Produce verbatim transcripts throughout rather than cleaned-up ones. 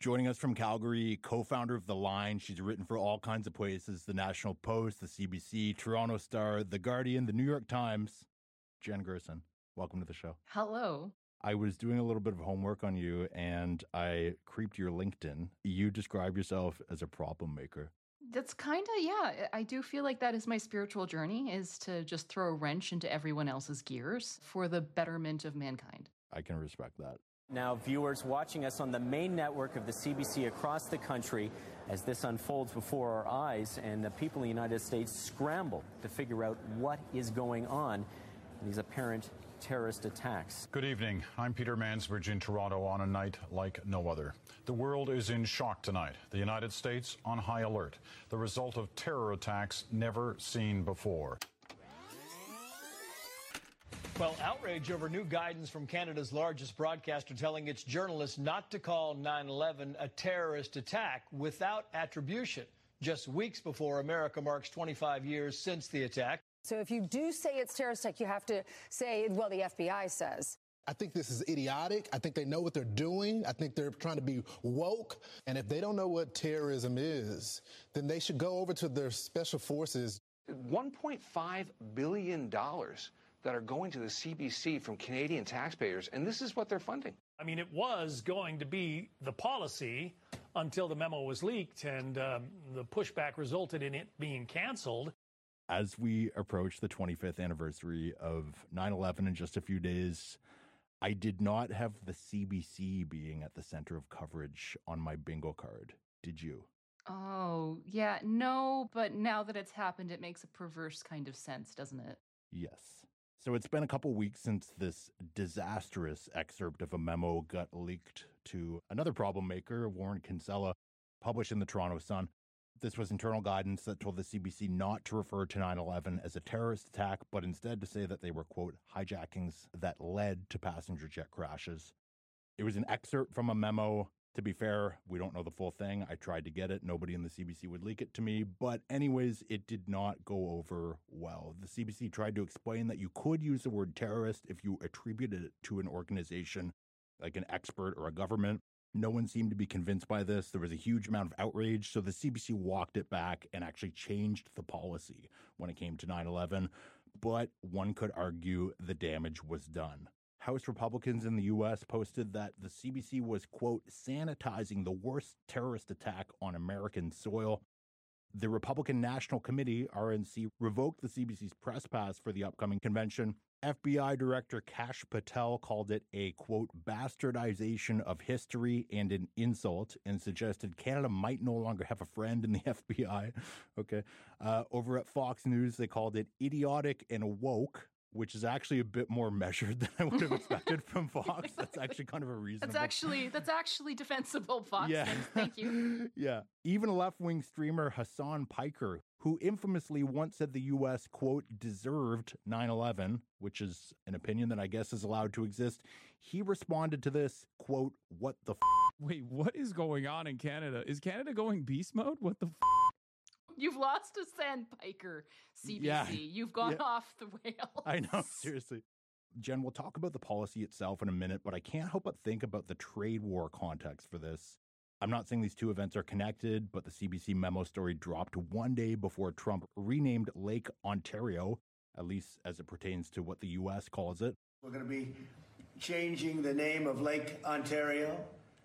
Joining us from Calgary, co-founder of The Line. She's written for all kinds of places, the National Post, the C B C, Toronto Star, The Guardian, the New York Times. Jen Gerson, welcome to the show. Hello. I was doing a little bit of homework on you, and I creeped your LinkedIn. You describe yourself as a problem maker. That's kind of, yeah, I do feel like that is my spiritual journey, is to just throw a wrench into everyone else's gears for the betterment of mankind. I can respect that. Now, viewers watching us on the main network of the C B C across the country as this unfolds before our eyes, and the people in the United States scramble to figure out what is going on in these apparent terrorist attacks. Good evening. I'm Peter Mansbridge in Toronto on a night like no other. The world is in shock tonight. The United States on high alert. The result of terror attacks never seen before. Well, outrage over new guidance from Canada's largest broadcaster telling its journalists not to call nine eleven a terrorist attack without attribution, just weeks before America marks twenty-five years since the attack. So if you do say it's terrorist attack, you have to say, well, the F B I says. I think this is idiotic. I think they know what they're doing. I think they're trying to be woke. And if they don't know what terrorism is, then they should go over to their special forces. one point five billion dollars that are going to the C B C from Canadian taxpayers, and this is what they're funding. I mean, it was going to be the policy until the memo was leaked, and um, the pushback resulted in it being canceled. As we approach the twenty-fifth anniversary of nine eleven in just a few days, I did not have the C B C being at the center of coverage on my bingo card. Did you? Oh, yeah, no, but now that it's happened, it makes a perverse kind of sense, doesn't it? Yes. So it's been a couple weeks since this disastrous excerpt of a memo got leaked to another problem maker, Warren Kinsella, published in the Toronto Sun. This was internal guidance that told the C B C not to refer to nine eleven as a terrorist attack, but instead to say that they were, quote, hijackings that led to passenger jet crashes. It was an excerpt from a memo. To be fair, we don't know the full thing. I tried to get it. Nobody in the C B C would leak it to me. But anyways, it did not go over well. The C B C tried to explain that you could use the word terrorist if you attributed it to an organization like an expert or a government. No one seemed to be convinced by this. There was a huge amount of outrage. So the C B C walked it back and actually changed the policy when it came to nine eleven. But one could argue the damage was done. House Republicans in the U S posted that the C B C was, quote, sanitizing the worst terrorist attack on American soil. The Republican National Committee, R N C, revoked the C B C's press pass for the upcoming convention. F B I Director Kash Patel called it a, quote, bastardization of history and an insult, and suggested Canada might no longer have a friend in the F B I. Okay. Uh, over at Fox News, they called it idiotic and woke, which is actually a bit more measured than I would have expected from Fox. That's actually kind of a reasonable. That's actually that's actually defensible, Fox. Yeah. Thank you. Yeah. Even left-wing streamer Hassan Piker, who infamously once said the U S, quote, deserved nine eleven, which is an opinion that I guess is allowed to exist. He responded to this, quote, what the f***? Wait, what is going on in Canada? Is Canada going beast mode? What the f***? You've lost a Sandpiker, C B C. Yeah. You've gone Yeah. off the rails. I know, seriously. Jen, we'll talk about the policy itself in a minute, but I can't help but think about the trade war context for this. I'm not saying these two events are connected, but the C B C memo story dropped one day before Trump renamed Lake Ontario, at least as it pertains to what the U S calls it. We're going to be changing the name of Lake Ontario,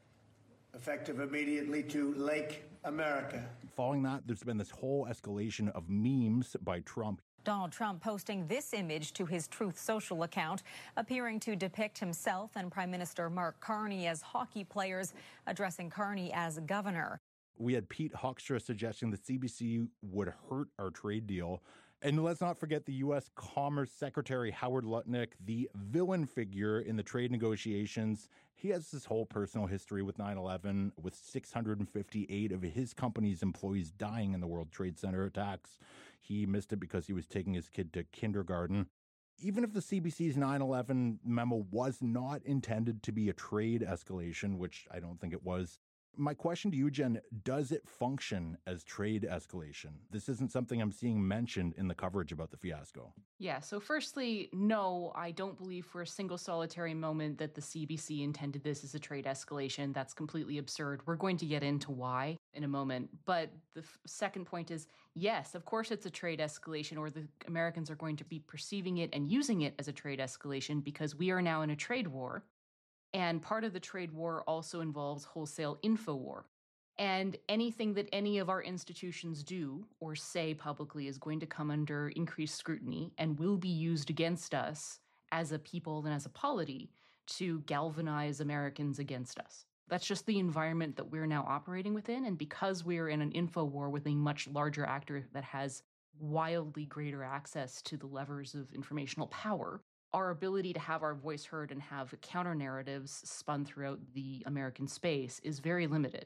effective immediately, to Lake America. Following that, there's been this whole escalation of memes by Trump. Donald Trump posting this image to his Truth Social account, appearing to depict himself and Prime Minister Mark Carney as hockey players, addressing Carney as governor. We had Pete Hoekstra suggesting the C B C would hurt our trade deal. And let's not forget the U S Commerce Secretary Howard Lutnick, the villain figure in the trade negotiations. He has this whole personal history with nine eleven, with six hundred fifty-eight of his company's employees dying in the World Trade Center attacks. He missed it because he was taking his kid to kindergarten. Even if the C B C's nine eleven memo was not intended to be a trade escalation, which I don't think it was, My question to you, Jen, does it function as trade escalation? This isn't something I'm seeing mentioned in the coverage about the fiasco. Yeah, so firstly, no, I don't believe for a single solitary moment that the C B C intended this as a trade escalation. That's completely absurd. We're going to get into why in a moment. But the f- second point is, yes, of course it's a trade escalation, or the Americans are going to be perceiving it and using it as a trade escalation because we are now in a trade war. And part of the trade war also involves wholesale info war. And anything that any of our institutions do or say publicly is going to come under increased scrutiny and will be used against us as a people and as a polity to galvanize Americans against us. That's just the environment that we're now operating within. And because we're in an info war with a much larger actor that has wildly greater access to the levers of informational power, our ability to have our voice heard and have counter narratives spun throughout the American space is very limited.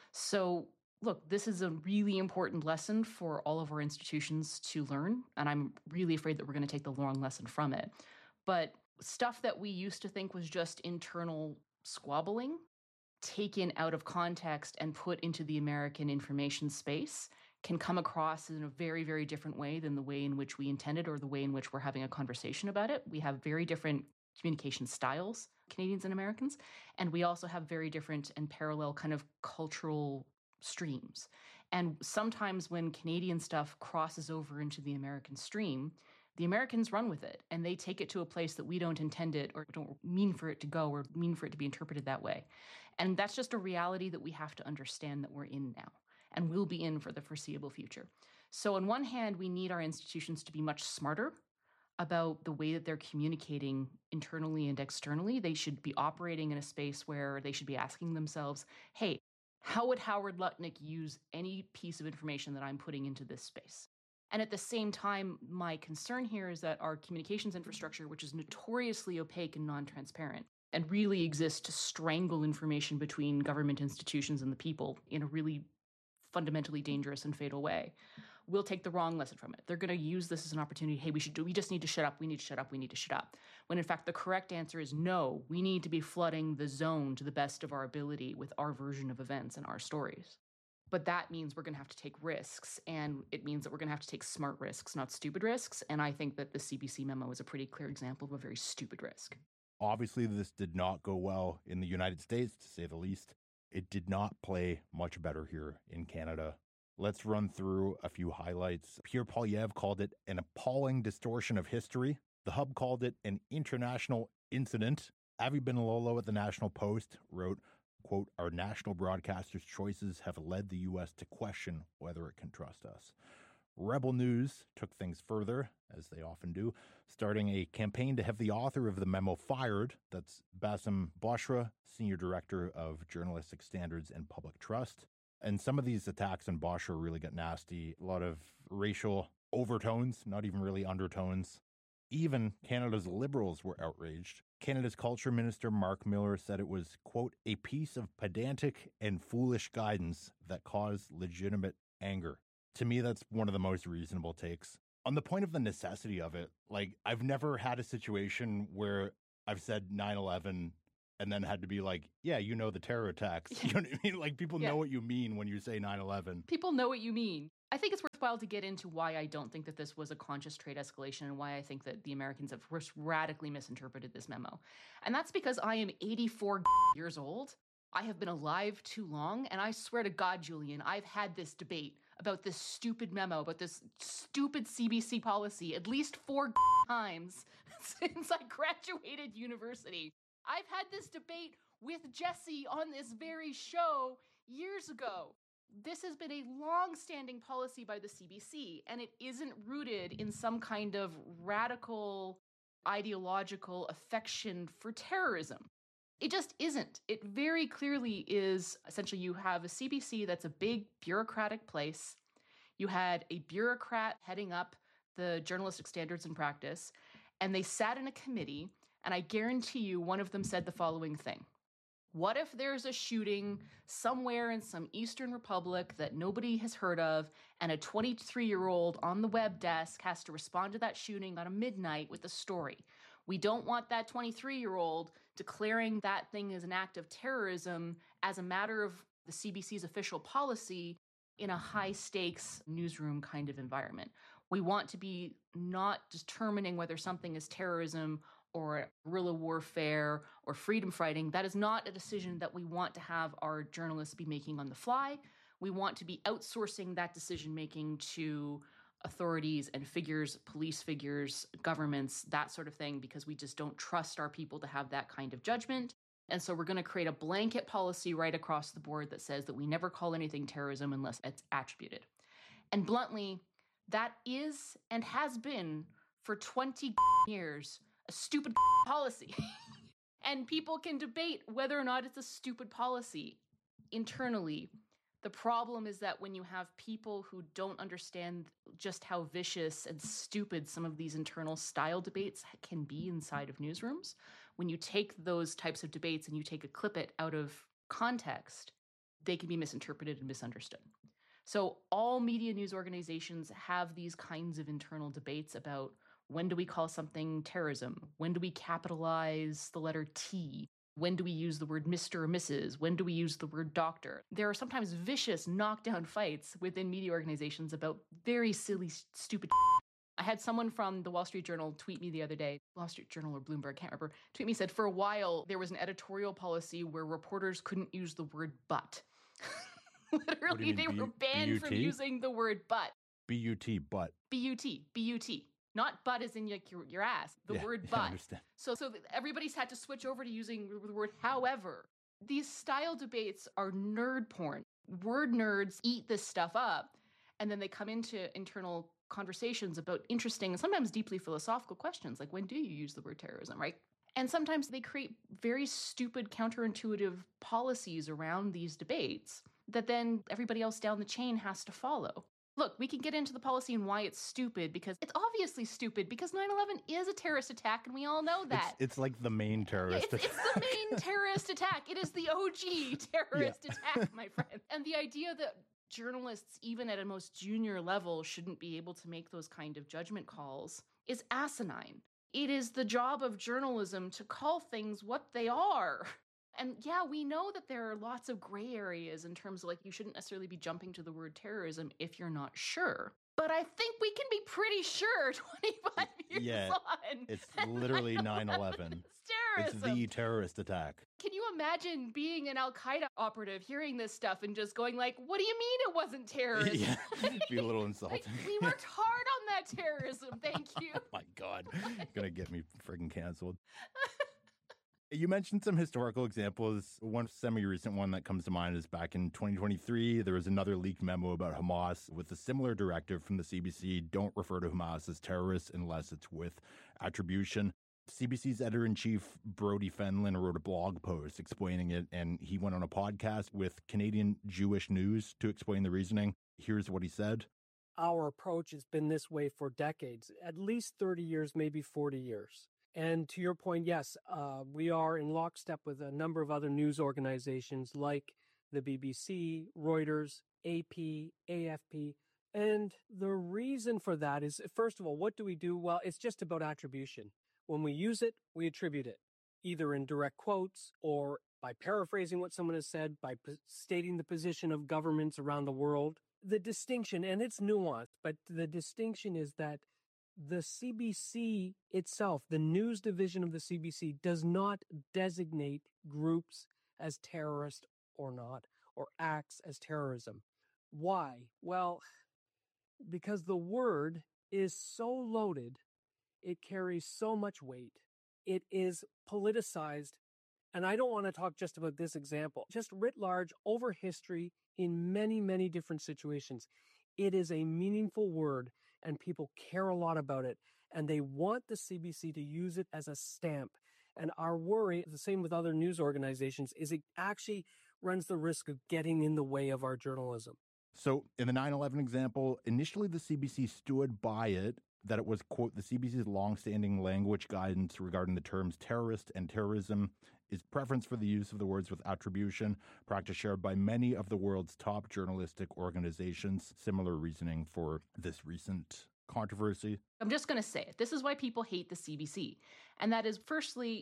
So, look, this is a really important lesson for all of our institutions to learn, and I'm really afraid that we're going to take the wrong lesson from it. But stuff that we used to think was just internal squabbling, taken out of context and put into the American information space, can come across in a very, very different way than the way in which we intended or the way in which we're having a conversation about it. We have very different communication styles, Canadians and Americans, and we also have very different and parallel kind of cultural streams. And sometimes when Canadian stuff crosses over into the American stream, the Americans run with it and they take it to a place that we don't intend it or don't mean for it to go or mean for it to be interpreted that way. And that's just a reality that we have to understand that we're in now and will be in for the foreseeable future. So on one hand, we need our institutions to be much smarter about the way that they're communicating internally and externally. They should be operating in a space where they should be asking themselves, hey, how would Howard Lutnick use any piece of information that I'm putting into this space? And at the same time, my concern here is that our communications infrastructure, which is notoriously opaque and non-transparent, and really exists to strangle information between government institutions and the people in a really fundamentally dangerous and fatal way, will take the wrong lesson from it. They're going to use this as an opportunity. Hey, we should do, we just need to shut up. We need to shut up. We need to shut up. When in fact, the correct answer is no, we need to be flooding the zone to the best of our ability with our version of events and our stories. But that means we're going to have to take risks. And it means that we're going to have to take smart risks, not stupid risks. And I think that the C B C memo is a pretty clear example of a very stupid risk. Obviously, this did not go well in the United States, to say the least. It did not play much better here in Canada. Let's run through a few highlights. Pierre Poilievre called it an appalling distortion of history. The Hub called it an international incident. Avi Benalolo at the National Post wrote, quote, our national broadcaster's choices have led the U S to question whether it can trust us. Rebel News took things further, as they often do, starting a campaign to have the author of the memo fired. That's Bassem Boshra, Senior Director of Journalistic Standards and Public Trust. And some of these attacks on Boshra really got nasty. A lot of racial overtones, not even really undertones. Even Canada's Liberals were outraged. Canada's Culture Minister Mark Miller said it was, quote, a piece of pedantic and foolish guidance that caused legitimate anger. To me, that's one of the most reasonable takes. On the point of the necessity of it, like, I've never had a situation where I've said nine eleven and then had to be like, yeah, you know the terror attacks. You know what I mean? Like, people yeah. know what you mean when you say nine eleven. People know what you mean. I think it's worthwhile to get into why I don't think that this was a conscious trade escalation and why I think that the Americans have radically misinterpreted this memo. And that's because I am eighty-four years old. I have been alive too long. And I swear to God, Julian, I've had this debate about this stupid memo, about this stupid C B C policy at least four times since I graduated university. I've had this debate with Jesse on this very show years ago. This has been a long-standing policy by the C B C, and it isn't rooted in some kind of radical ideological affection for terrorism. It just isn't. It very clearly is, essentially, you have a C B C that's a big bureaucratic place. You had a bureaucrat heading up the journalistic standards and practice, and they sat in a committee, and I guarantee you one of them said the following thing. What if there's a shooting somewhere in some Eastern Republic that nobody has heard of, and a twenty-three-year-old on the web desk has to respond to that shooting at midnight with a story? We don't want that twenty-three-year-old declaring that thing as an act of terrorism as a matter of the C B C's official policy in a high-stakes newsroom kind of environment. We want to be not determining whether something is terrorism or guerrilla warfare or freedom fighting. That is not a decision that we want to have our journalists be making on the fly. We want to be outsourcing that decision-making to authorities and figures, police figures, governments, that sort of thing, because we just don't trust our people to have that kind of judgment. And so we're going to create a blanket policy right across the board that says that we never call anything terrorism unless it's attributed. And bluntly, that is and has been for twenty years a stupid policy. And people can debate whether or not it's a stupid policy internally. The problem is that when you have people who don't understand just how vicious and stupid some of these internal style debates can be inside of newsrooms, when you take those types of debates and you take a clip it out of context, they can be misinterpreted and misunderstood. So all media news organizations have these kinds of internal debates about when do we call something terrorism? When do we capitalize the letter T? When do we use the word Mister or Missus? When do we use the word doctor? There are sometimes vicious knockdown fights within media organizations about very silly, stupid. I had someone from the Wall Street Journal tweet me the other day, Wall Street Journal or Bloomberg, I can't remember, tweet me, said for a while there was an editorial policy where reporters couldn't use the word but. Literally, they B- were banned B U T? From using the word but. B U T, but. B U T, B U T. Not butt as in like your, your ass, the yeah, word yeah, but. I understand. So, so everybody's had to switch over to using the word however. These style debates are nerd porn. Word nerds eat this stuff up, and then they come into internal conversations about interesting and sometimes deeply philosophical questions, like when do you use the word terrorism, right? And sometimes they create very stupid, counterintuitive policies around these debates that then everybody else down the chain has to follow. Look, we can get into the policy and why it's stupid, because it's obviously stupid, because nine eleven is a terrorist attack, and we all know that. It's, it's like the main terrorist yeah, it's, attack. It's the main terrorist attack. It is the O G terrorist yeah. attack, my friend. And the idea that journalists, even at a most junior level, shouldn't be able to make those kind of judgment calls is asinine. It is the job of journalism to call things what they are. And yeah, we know that there are lots of gray areas in terms of like you shouldn't necessarily be jumping to the word terrorism if you're not sure. But I think we can be pretty sure twenty-five years yeah, on. It's literally nine eleven. It's terrorism. It's the terrorist attack. Can you imagine being an Al-Qaeda operative hearing this stuff and just going like, what do you mean it wasn't terrorism? Yeah, be a little insulting. Like, we worked hard on that terrorism, thank you. Oh my God, it's gonna get me friggin' canceled. You mentioned some historical examples. One semi-recent one that comes to mind is back in twenty twenty-three, there was another leaked memo about Hamas with a similar directive from the C B C, don't refer to Hamas as terrorists unless it's with attribution. C B C's editor-in-chief, Brody Fenlon, wrote a blog post explaining it, and he went on a podcast with Canadian Jewish News to explain the reasoning. Here's what he said. Our approach has been this way for decades, at least thirty years, maybe forty years. And to your point, yes, uh, we are in lockstep with a number of other news organizations like the B B C, Reuters, A P, A F P. And the reason for that is, first of all, what do we do? Well, it's just about attribution. When we use it, we attribute it, either in direct quotes or by paraphrasing what someone has said, by p- stating the position of governments around the world. The distinction, and it's nuanced, but the distinction is that the C B C itself, the news division of the C B C, does not designate groups as terrorist or not, or acts as terrorism. Why? Well, because the word is so loaded, it carries so much weight, it is politicized, and I don't want to talk just about this example, just writ large over history in many, many different situations. It is a meaningful word, and people care a lot about it, and they want the C B C to use it as a stamp. And our worry, the same with other news organizations, is it actually runs the risk of getting in the way of our journalism. So in the nine eleven example, initially the C B C stood by it, that it was, quote, the C B C's longstanding language guidance regarding the terms terrorist and terrorism is preference for the use of the words with attribution, practice shared by many of the world's top journalistic organizations. Similar reasoning for this recent controversy. I'm just going to say it. This is why people hate the C B C. And that is, firstly,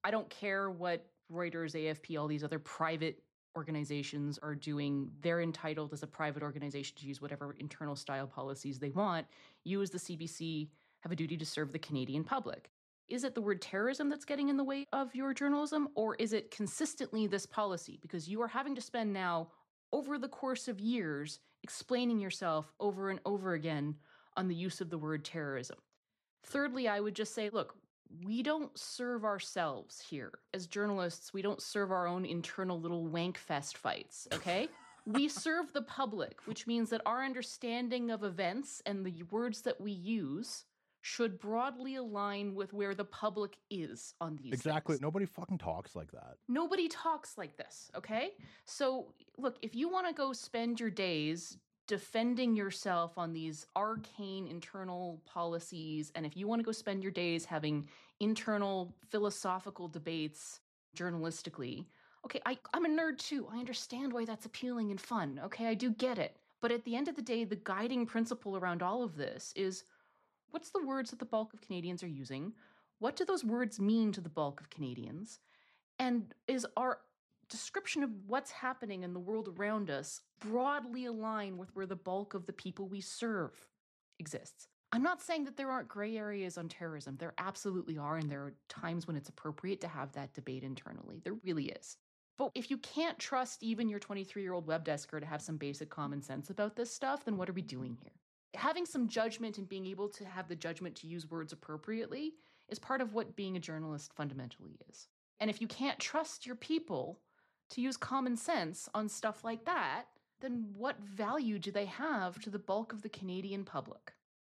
I don't care what Reuters, A F P, all these other private organizations are doing. They're entitled as a private organization to use whatever internal style policies they want. You as the C B C have a duty to serve the Canadian public. Is it the word terrorism that's getting in the way of your journalism, or is it consistently this policy? Because you are having to spend now, over the course of years, explaining yourself over and over again on the use of the word terrorism. Thirdly, I would just say, look, we don't serve ourselves here. As journalists, we don't serve our own internal little wank fest fights, okay? We serve the public, which means that our understanding of events and the words that we use should broadly align with where the public is on these Exactly. things. Nobody fucking talks like that. Nobody talks like this, okay? So, look, if you want to go spend your days defending yourself on these arcane internal policies, and if you want to go spend your days having internal philosophical debates journalistically, okay, I, I'm a nerd too. I understand why that's appealing and fun, okay? I do get it. But at the end of the day, the guiding principle around all of this is, what's the words that the bulk of Canadians are using? What do those words mean to the bulk of Canadians? And is our description of what's happening in the world around us broadly aligned with where the bulk of the people we serve exists? I'm not saying that there aren't gray areas on terrorism. There absolutely are, and there are times when it's appropriate to have that debate internally. There really is. But if you can't trust even your twenty-three-year-old web desker to have some basic common sense about this stuff, then what are we doing here? Having some judgment and being able to have the judgment to use words appropriately is part of what being a journalist fundamentally is. And if you can't trust your people to use common sense on stuff like that, then what value do they have to the bulk of the Canadian public?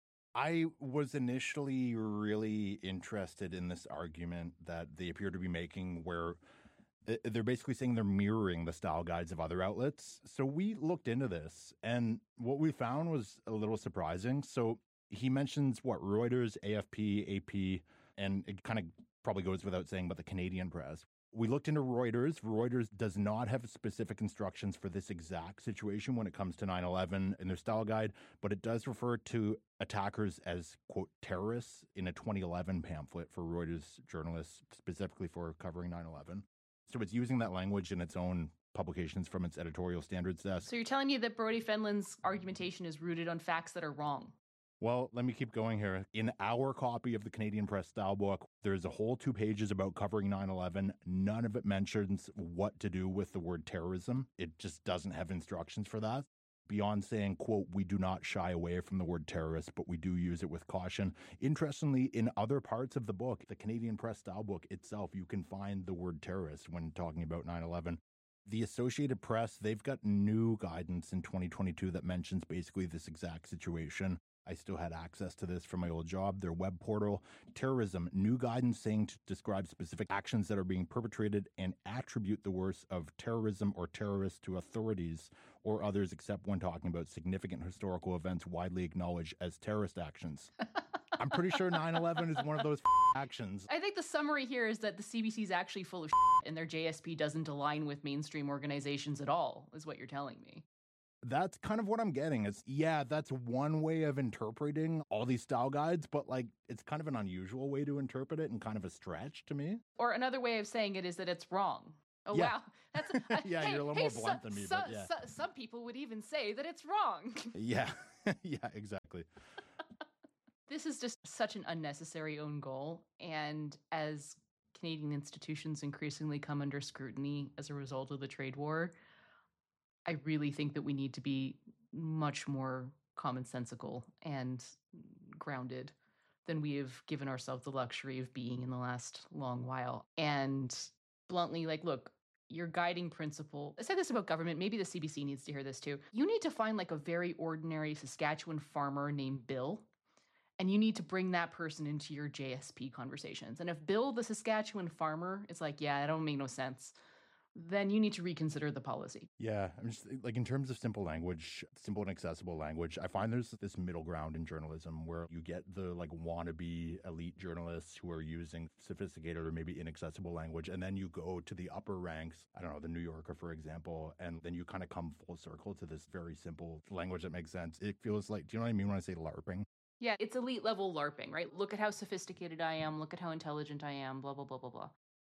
I was initially really interested in this argument that they appear to be making where they're basically saying they're mirroring the style guides of other outlets. So we looked into this, and what we found was a little surprising. So he mentions what Reuters, A F P, A P, and it kind of probably goes without saying, but the Canadian press. We looked into Reuters. Reuters does not have specific instructions for this exact situation when it comes to nine eleven in their style guide, but it does refer to attackers as, quote, terrorists in a twenty eleven pamphlet for Reuters journalists, specifically for covering nine eleven. So it's using that language in its own publications from its editorial standards desk. So you're telling me that Brodie Fenland's argumentation is rooted on facts that are wrong? Well, let me keep going here. In our copy of the Canadian Press Style Book, there's a whole two pages about covering nine eleven. None of it mentions what to do with the word terrorism. It just doesn't have instructions for that. Beyond saying, quote, we do not shy away from the word terrorist, but we do use it with caution. Interestingly, in other parts of the book, the Canadian Press Style Book itself, you can find the word terrorist when talking about nine eleven. The Associated Press, they've got new guidance in twenty twenty-two that mentions basically this exact situation. I still had access to this from my old job, their web portal. Terrorism, new guidance saying to describe specific actions that are being perpetrated and attribute the worst of terrorism or terrorists to authorities or others except when talking about significant historical events widely acknowledged as terrorist actions. I'm pretty sure nine eleven is one of those actions. I think the summary here is that the C B C is actually full of and their J S P doesn't align with mainstream organizations at all, is what you're telling me. That's kind of what I'm getting. Is yeah, that's one way of interpreting all these style guides, but like it's kind of an unusual way to interpret it and kind of a stretch to me. Or another way of saying it is that it's wrong. Oh, yeah. wow. That's uh, yeah, hey, you're a little hey, more so, blunt than me, so, but yeah. So, some people would even say that it's wrong. yeah, yeah, exactly. This is just such an unnecessary own goal. And as Canadian institutions increasingly come under scrutiny as a result of the trade war, I really think that we need to be much more commonsensical and grounded than we have given ourselves the luxury of being in the last long while. And bluntly, like, look, your guiding principle, I say this about government, maybe the C B C needs to hear this too. You need to find like a very ordinary Saskatchewan farmer named Bill, and you need to bring that person into your J S P conversations. And if Bill, the Saskatchewan farmer, is like, yeah, that don't make no sense, then you need to reconsider the policy. Yeah, I'm just like in terms of simple language, simple and accessible language, I find there's this middle ground in journalism where you get the like wannabe elite journalists who are using sophisticated or maybe inaccessible language, and then you go to the upper ranks, I don't know, the New Yorker, for example, and then you kind of come full circle to this very simple language that makes sense. It feels like, do you know what I mean when I say LARPing? Yeah, it's elite level LARPing, right? Look at how sophisticated I am, look at how intelligent I am, blah, blah, blah, blah, blah.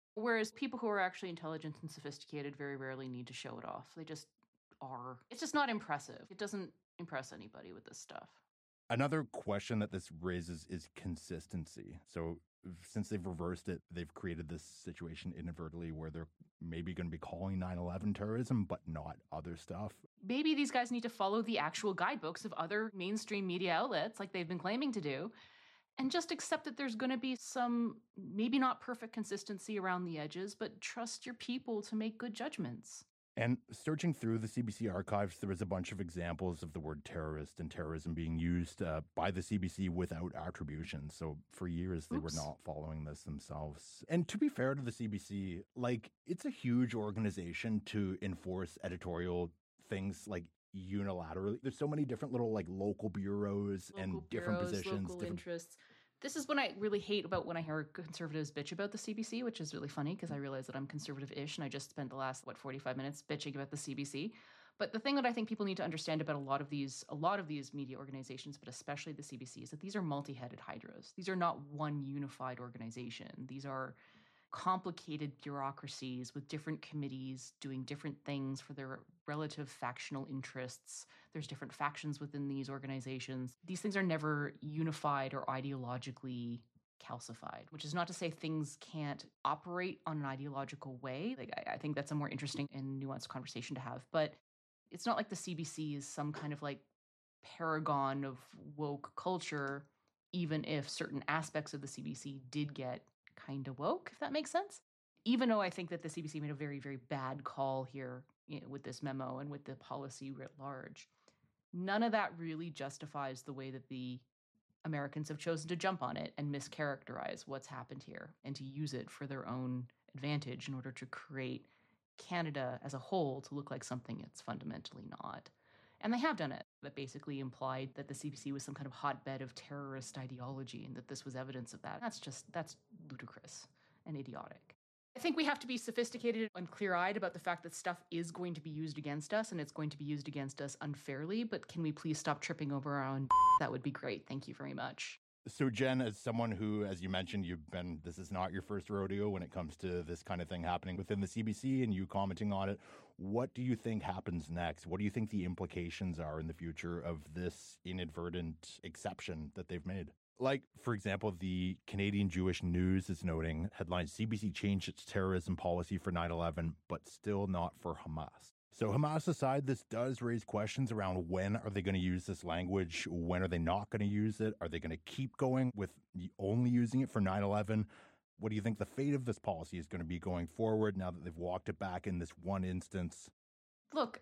Whereas people who are actually intelligent and sophisticated very rarely need to show it off. They just are. It's just not impressive. It doesn't impress anybody with this stuff. Another question that this raises is consistency. So since they've reversed it, they've created this situation inadvertently where they're maybe going to be calling nine eleven terrorism, but not other stuff. Maybe these guys need to follow the actual guidebooks of other mainstream media outlets like they've been claiming to do, and just accept that there's going to be some, maybe not perfect consistency around the edges, but trust your people to make good judgments. And searching through the C B C archives, there was a bunch of examples of the word terrorist and terrorism being used uh, by the C B C without attribution. So for years, they Oops. were not following this themselves. And to be fair to the C B C, like, it's a huge organization to enforce editorial things like unilaterally. There's so many different little like local bureaus local and different bureaus, positions. Local different... interests. This is what I really hate about when I hear conservatives bitch about the C B C, which is really funny because I realize that I'm conservative-ish and I just spent the last, what, forty-five minutes bitching about the C B C. But the thing that I think people need to understand about a lot of these, a lot of these media organizations, but especially the C B C, is that these are multi-headed hydras. These are not one unified organization. These are complicated bureaucracies with different committees doing different things for their relative factional interests. There's different factions within these organizations. These things are never unified or ideologically calcified, which is not to say things can't operate on an ideological way. Like, I, I think that's a more interesting and nuanced conversation to have. But it's not like the C B C is some kind of like paragon of woke culture, even if certain aspects of the C B C did get kind of woke, if that makes sense. Even though I think that the C B C made a very, very bad call here, you know, with this memo and with the policy writ large, none of that really justifies the way that the Americans have chosen to jump on it and mischaracterize what's happened here and to use it for their own advantage in order to create Canada as a whole to look like something it's fundamentally not. And they have done it. That basically implied that the C B C was some kind of hotbed of terrorist ideology and that this was evidence of that. That's just, that's ludicrous and idiotic. I think we have to be sophisticated and clear-eyed about the fact that stuff is going to be used against us and it's going to be used against us unfairly, but can we please stop tripping over our own? That would be great. Thank you very much. So Jen, as someone who, as you mentioned, you've been, this is not your first rodeo when it comes to this kind of thing happening within the C B C and you commenting on it. What do you think happens next? What do you think the implications are in the future of this inadvertent exception that they've made? Like, for example, the Canadian Jewish News is noting headline, C B C changed its terrorism policy for nine eleven, but still not for Hamas. So Hamas aside, this does raise questions around when are they going to use this language? When are they not going to use it? Are they going to keep going with only using it for nine eleven? What do you think the fate of this policy is going to be going forward now that they've walked it back in this one instance? Look,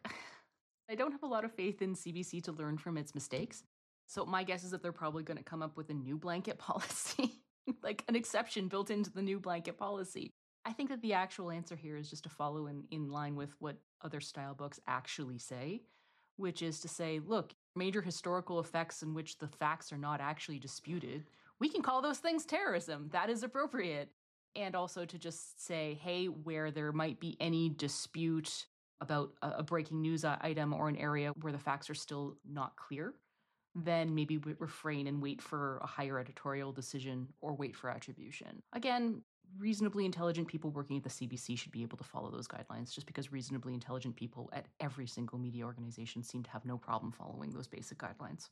I don't have a lot of faith in C B C to learn from its mistakes. So my guess is that they're probably going to come up with a new blanket policy, like an exception built into the new blanket policy. I think that the actual answer here is just to follow in, in line with what other style books actually say, which is to say, look, major historical effects in which the facts are not actually disputed, we can call those things terrorism. That is appropriate. And also to just say, hey, where there might be any dispute about a, a breaking news item or an area where the facts are still not clear, then maybe we refrain and wait for a higher editorial decision or wait for attribution. Again, reasonably intelligent people working at the C B C should be able to follow those guidelines, just because reasonably intelligent people at every single media organization seem to have no problem following those basic guidelines.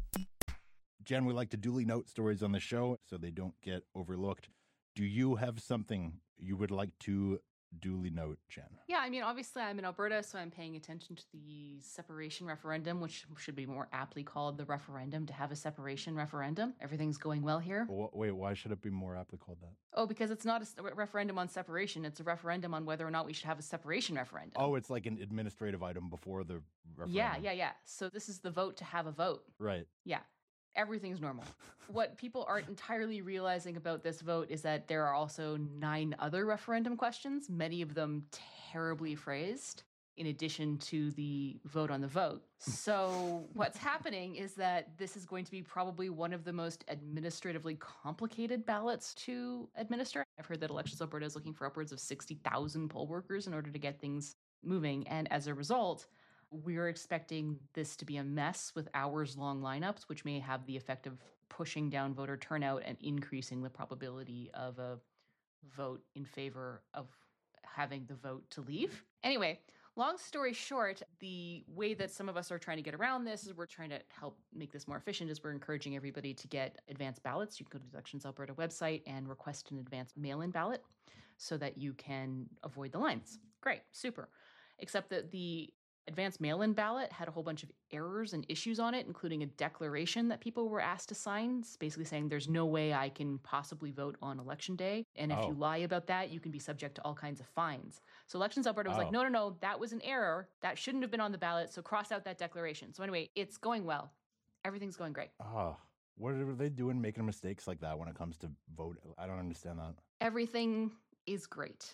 Jen, we like to duly note stories on the show so they don't get overlooked. Do you have something you would like to duly note, Jen? Yeah, I mean, obviously I'm in Alberta, so I'm paying attention to the separation referendum, which should be more aptly called the referendum to have a separation referendum. Everything's going well here. Well, wait, why should it be more aptly called that? Oh, because it's not a referendum on separation. It's a referendum on whether or not we should have a separation referendum. Oh, it's like an administrative item before the referendum. Yeah, yeah, yeah. So this is the vote to have a vote. Right. Yeah. Everything's normal. What people aren't entirely realizing about this vote is that there are also nine other referendum questions, many of them terribly phrased, in addition to the vote on the vote. So what's happening is that this is going to be probably one of the most administratively complicated ballots to administer. I've heard that Elections Alberta is looking for upwards of sixty thousand poll workers in order to get things moving. And as a result, we're expecting this to be a mess with hours-long lineups, which may have the effect of pushing down voter turnout and increasing the probability of a vote in favor of having the vote to leave. Anyway, long story short, the way that some of us are trying to get around this is we're trying to help make this more efficient is we're encouraging everybody to get advanced ballots. You can go to the Elections Alberta website and request an advanced mail-in ballot so that you can avoid the lines. Great, super. Except that the advanced mail-in ballot had a whole bunch of errors and issues on it, including a declaration that people were asked to sign, basically saying there's no way I can possibly vote on election day. And if Oh. you lie about that, you can be subject to all kinds of fines. So Elections Alberta was Oh. like, no, no, no, that was an error. That shouldn't have been on the ballot. So cross out that declaration. So anyway, it's going well. Everything's going great. Oh, what are they doing making mistakes like that when it comes to vote? I don't understand that. Everything is great.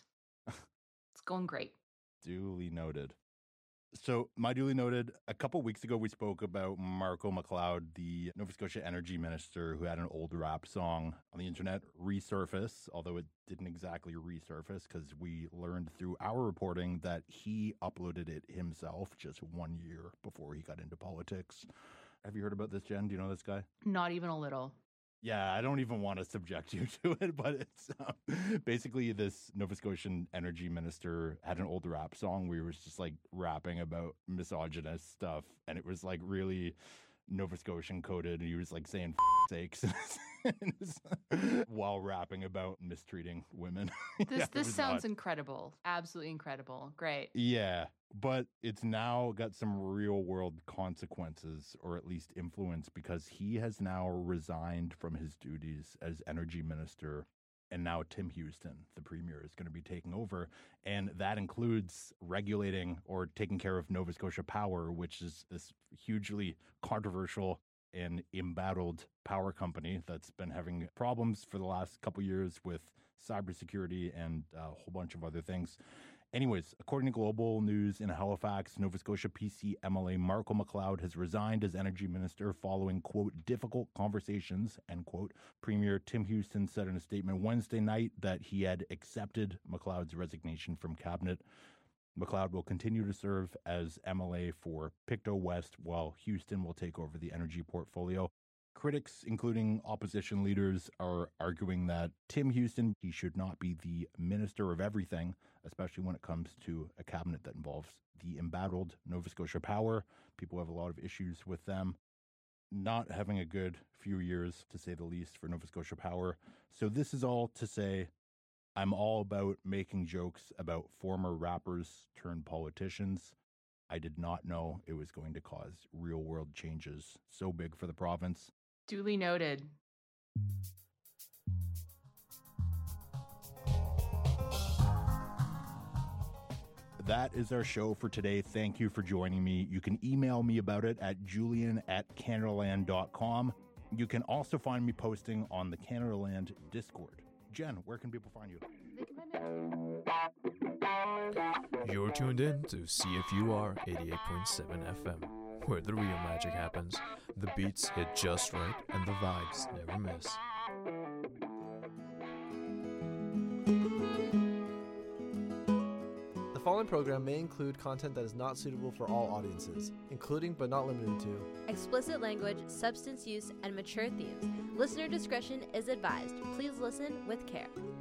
It's going great. Duly noted. So, my duly noted, a couple weeks ago, we spoke about Marco McLeod, the Nova Scotia energy minister who had an old rap song on the internet resurface, although it didn't exactly resurface because we learned through our reporting that he uploaded it himself just one year before he got into politics. Have you heard about this, Jen? Do you know this guy? Not even a little. Yeah, I don't even want to subject you to it, but it's um, basically this Nova Scotian energy minister had an old rap song where he was just like rapping about misogynist stuff, and it was like really Nova Scotian coded, and he was like saying F- sakes and was, while rapping about mistreating women. This Yeah, it this was sounds odd. incredible. Absolutely incredible. Great. Yeah, but it's now got some real world consequences, or at least influence, because he has now resigned from his duties as energy minister. And now Tim Houston, the premier, is going to be taking over. And that includes regulating or taking care of Nova Scotia Power, which is this hugely controversial and embattled power company that's been having problems for the last couple years with cybersecurity and a whole bunch of other things. Anyways, according to Global News in Halifax, Nova Scotia P C M L A Marco McLeod has resigned as energy minister following, quote, difficult conversations, end quote. Premier Tim Houston said in a statement Wednesday night that he had accepted McLeod's resignation from cabinet. McLeod will continue to serve as M L A for Pictou West, while Houston will take over the energy portfolio. Critics, including opposition leaders, are arguing that Tim Houston, he should not be the minister of everything, especially when it comes to a cabinet that involves the embattled Nova Scotia Power. People have a lot of issues with them not having a good few years, to say the least, for Nova Scotia Power. So this is all to say I'm all about making jokes about former rappers turned politicians. I did not know it was going to cause real world changes so big for the province. Duly noted. That is our show for today. Thank you for joining me. You can email me about it at julian at canadaland dot com. You can also find me posting on the Canadaland Discord. Jen, where can people find you? You're tuned in to C F U R eighty-eight point seven F M, where the real magic happens. The beats hit just right, and the vibes never miss. The following program may include content that is not suitable for all audiences, including but not limited to explicit language, substance use, and mature themes. Listener discretion is advised. Please listen with care.